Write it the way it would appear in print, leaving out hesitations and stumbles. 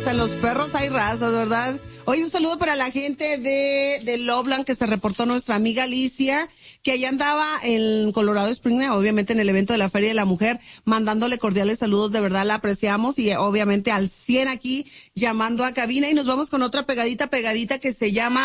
hasta en los perros hay razas, ¿verdad? Oye, un saludo para la gente de Loveland que se reportó nuestra amiga Alicia, que allá andaba en Colorado Springs, obviamente en el evento de la Feria de la Mujer, mandándole cordiales saludos, de verdad la apreciamos, y obviamente al 100 aquí, llamando a cabina, y nos vamos con otra pegadita que se llama